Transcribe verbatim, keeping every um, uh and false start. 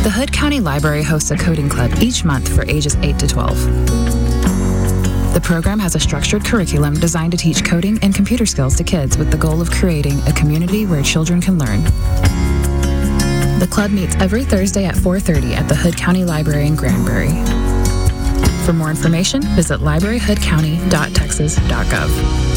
The Hood County Library hosts a coding club each month for ages eight to twelve. The program has a structured curriculum designed to teach coding and computer skills to kids with the goal of creating a community where children can learn. The club meets every Thursday at four thirty at the Hood County Library in Granbury. For more information, visit library hood county dot texas dot gov.